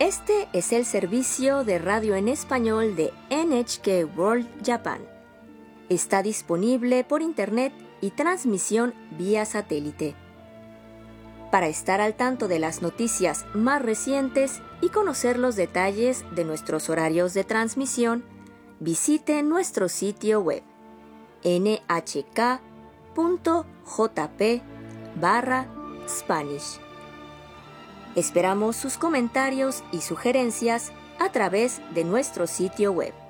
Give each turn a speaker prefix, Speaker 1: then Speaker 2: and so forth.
Speaker 1: Este es el servicio de radio en español de NHK World Japan. Está disponible por internet y transmisión vía satélite. Para estar al tanto de las noticias más recientes y conocer los detalles de nuestros horarios de transmisión, visite nuestro sitio web nhk.jp/Spanish. Esperamos sus comentarios y sugerencias a través de nuestro sitio web.